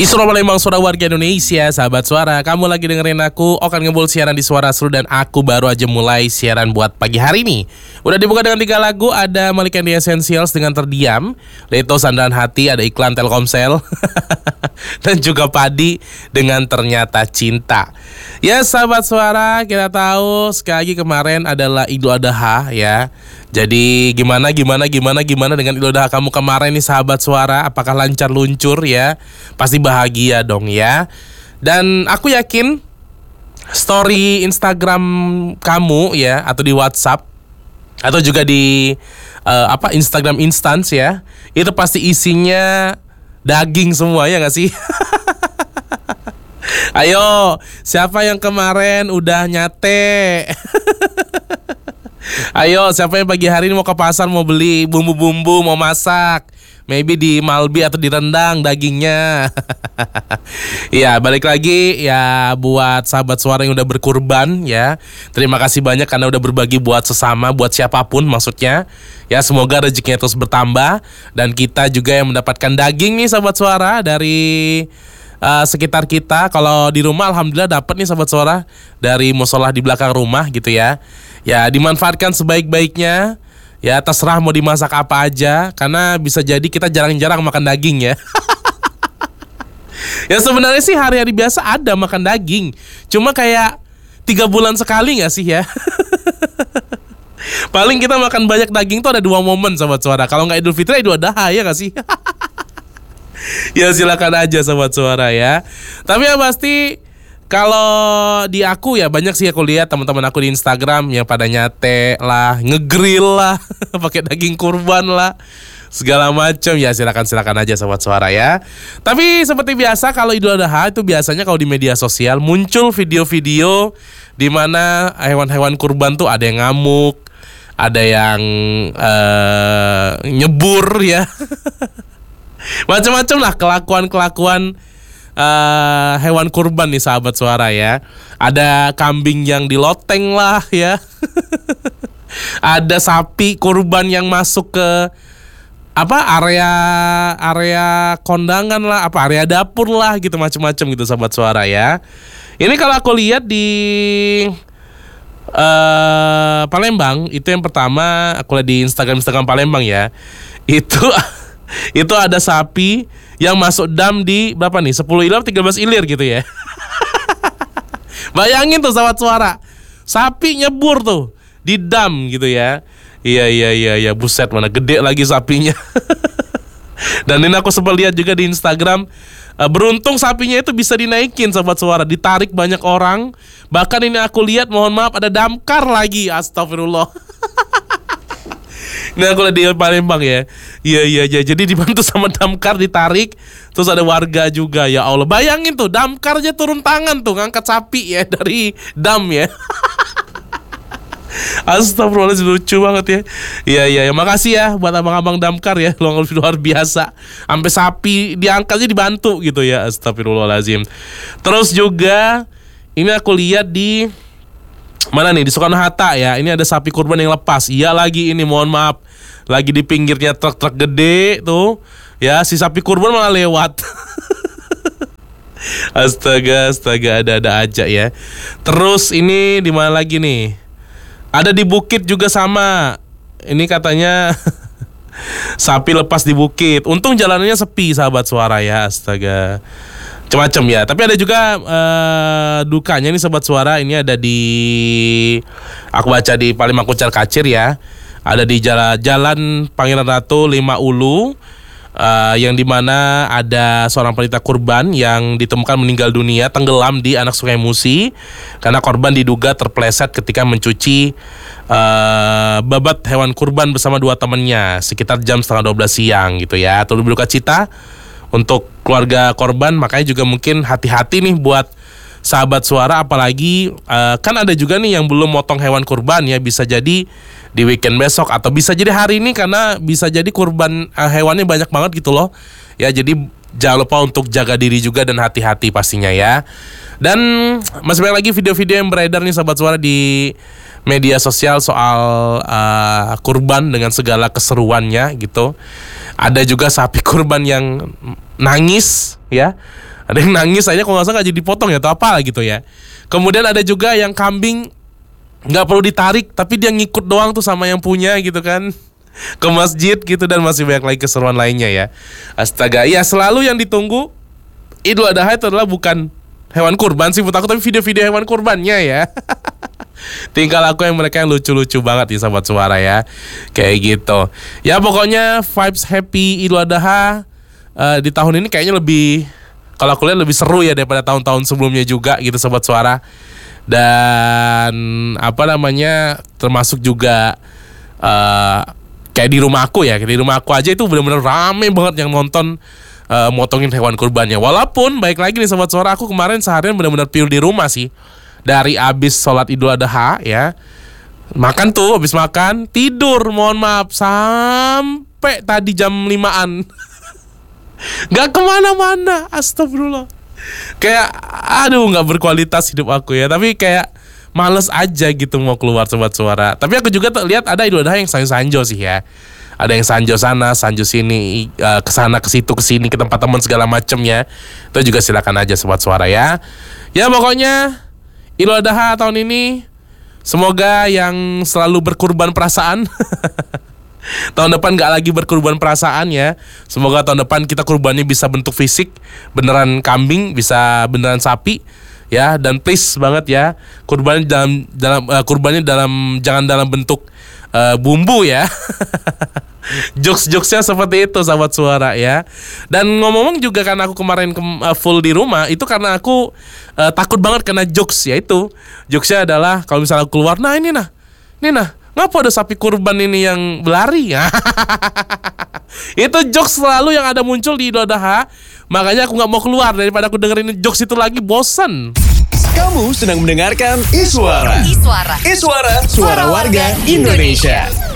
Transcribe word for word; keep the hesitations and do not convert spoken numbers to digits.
Isra Palembang, suara warga Indonesia, sahabat suara. Kamu lagi dengerin aku, Okan Ngebul siaran di Suara Seru. Dan aku baru aja mulai siaran buat pagi hari ini. Udah dibuka dengan tiga lagu. Ada Malik and the Essentials dengan Terdiam, Leto Sandaran Hati, ada iklan Telkomsel dan juga Padi dengan Ternyata Cinta. Ya sahabat suara, kita tahu sekali lagi kemarin adalah Idul Adha ya. Jadi gimana gimana gimana gimana dengan Idul Adha kamu kemarin nih sahabat suara? Apakah lancar luncur ya? Pasti bahagia dong ya. Dan aku yakin story Instagram kamu ya, atau di WhatsApp, atau juga di uh, apa Instagram Instance ya, itu pasti isinya daging semua ya gak sih? Ayo, siapa yang kemarin udah nyate? Ayo, siapa yang pagi hari ini mau ke pasar, mau beli bumbu-bumbu, mau masak, maybe di Malbi atau di rendang dagingnya. Ya, balik lagi ya buat sahabat suara yang udah berkurban ya. Terima kasih banyak karena udah berbagi buat sesama, buat siapapun maksudnya. Ya, semoga rezekinya terus bertambah dan kita juga yang mendapatkan daging nih sahabat suara dari Uh, sekitar kita. Kalau di rumah alhamdulillah dapat nih sahabat suara dari musola di belakang rumah gitu ya. Ya dimanfaatkan sebaik-baiknya. Ya terserah mau dimasak apa aja, karena bisa jadi kita jarang-jarang makan daging ya. Ya sebenarnya sih hari-hari biasa ada makan daging, cuma kayak tiga bulan sekali gak sih ya. Paling kita makan banyak daging tuh ada dua momen sahabat suara. Kalau nggak Idul Fitri, Idul Adha ya gak sih? Ya silakan aja sobat suara ya. Tapi yang pasti kalau di aku ya banyak sih aku lihat teman-teman aku di Instagram yang pada nyate lah, ngegrill lah, pakai daging kurban lah, segala macam ya. Silakan silakan aja sobat suara ya. Tapi seperti biasa kalau Idul Adha itu biasanya kalau di media sosial muncul video-video di mana hewan-hewan kurban tuh ada yang ngamuk, ada yang uh, nyebur ya. Macam-macam lah kelakuan-kelakuan uh, hewan kurban nih sahabat suara ya. Ada kambing yang diloteng lah ya. Ada sapi kurban yang masuk ke apa area area kondangan lah, apa area dapur lah gitu, macam-macam gitu sahabat suara ya. Ini kalau aku lihat di uh, Palembang itu yang pertama aku lihat di Instagram Instagram Palembang ya. Itu itu ada sapi yang masuk dam di berapa nih? sepuluh ilir, tiga belas ilir gitu ya. Bayangin tuh sahabat suara, sapi nyebur tuh di dam gitu ya. Iya iya iya iya, buset mana gede lagi sapinya. Dan ini aku sempat lihat juga di Instagram, beruntung sapinya itu bisa dinaikin sahabat suara, ditarik banyak orang. Bahkan ini aku lihat, mohon maaf, ada damkar lagi. Astagfirullah. Nah aku lihat di Palembang ya. Iya iya iya. Jadi dibantu sama damkar, ditarik. Terus ada warga juga. Ya Allah, bayangin tuh damkar aja turun tangan tuh ngangkat sapi ya dari dam ya. Astagfirullah, lucu banget ya. Iya iya ya, makasih ya buat abang-abang damkar ya, luar, luar biasa. Sampai sapi diangkatnya dibantu gitu ya. Astagfirullahaladzim. Terus juga ini aku lihat di mana nih, di Soekarno-Hatta ya. Ini ada sapi kurban yang lepas. Iya lagi ini, mohon maaf, lagi di pinggirnya truk-truk gede tuh ya, si sapi kurban malah lewat. Astaga, astaga, ada-ada aja ya. Terus ini di mana lagi nih? Ada di bukit juga sama. Ini katanya sapi lepas di bukit. Untung jalanannya sepi sahabat suara ya. Astaga, macam-macam ya. Tapi ada juga uh, dukanya nih sobat suara. Ini ada di, aku baca di Palembang Kucar Kacir ya. Ada di jalan, jalan Pangeran Ratu Lima Ulu, uh, yang dimana ada seorang penderita kurban yang ditemukan meninggal dunia tenggelam di anak Sungai Musi karena korban diduga terpleset ketika mencuci uh, babat hewan kurban bersama dua temannya sekitar jam setengah dua belas siang gitu ya. Turut berduka cita untuk keluarga korban. Makanya juga mungkin hati-hati nih buat sahabat suara, apalagi uh, kan ada juga nih yang belum motong hewan kurban ya. Bisa jadi di weekend besok atau bisa jadi hari ini, karena bisa jadi kurban uh, hewannya banyak banget gitu loh ya. Jadi jangan lupa untuk jaga diri juga dan hati-hati pastinya ya. Dan masih banyak lagi video-video yang beredar nih sahabat suara di media sosial soal uh, kurban dengan segala keseruannya gitu. Ada juga sapi kurban yang nangis ya. Ada yang nangis aja kalau nggak salah nggak jadi dipotong ya atau apa gitu ya. Kemudian ada juga yang kambing nggak perlu ditarik tapi dia ngikut doang tuh sama yang punya gitu kan, ke masjid gitu, dan masih banyak lagi keseruan lainnya ya. Astaga, ya selalu yang ditunggu Idul Adha itu adalah bukan hewan kurban sih menurut aku, tapi video-video hewan kurbannya ya. Tingkah laku yang mereka yang lucu-lucu banget ya sahabat suara ya. Kayak gitu. Ya pokoknya vibes happy Idul Adha uh, di tahun ini kayaknya lebih, kalau aku lihat lebih seru ya daripada tahun-tahun sebelumnya juga gitu sahabat suara. Dan apa namanya, termasuk juga uh, kayak di rumah aku ya, di rumah aku aja itu benar-benar rame banget yang nonton uh, motongin hewan kurbannya. Walaupun baik lagi nih sahabat suara, aku kemarin seharian benar-benar pure di rumah sih. Dari abis sholat Idul Adha ya, makan tuh, abis makan tidur, mohon maaf sampai tadi jam limaan. Gak kemana-mana, astagfirullah. Kayak aduh gak berkualitas hidup aku ya. Tapi kayak males aja gitu mau keluar sobat suara. Tapi aku juga lihat ada Idul Adha yang sanjo-sanjo sih ya. Ada yang sanjo sana, sanjo sini, uh, kesana, ke situ, ke sini, ke tempat teman segala macemnya. Itu juga silakan aja sobat suara ya. Ya pokoknya Idul Adha tahun ini semoga yang selalu berkurban perasaan. Tahun depan gak lagi berkurban perasaan ya. Semoga tahun depan kita kurbannya bisa bentuk fisik, beneran kambing, bisa beneran sapi ya. Dan please banget ya, kurbannya dalam dalam uh, kurbannya dalam jangan dalam bentuk uh, bumbu ya. Jokes-jokesnya seperti itu sahabat suara ya. Dan ngomong-ngomong juga karena aku kemarin ke, uh, full di rumah, itu karena aku uh, takut banget kena jokes ya. Itu jokesnya adalah kalau misalnya aku keluar, nah ini nah, ini nah, ngapa ada sapi kurban ini yang berlari ya? Itu jokes selalu yang ada muncul di Idul Adha. Makanya aku gak mau keluar, daripada aku dengerin jokes itu lagi, bosan. Kamu sedang mendengarkan Iswara. Iswara. Iswara, suara warga Indonesia.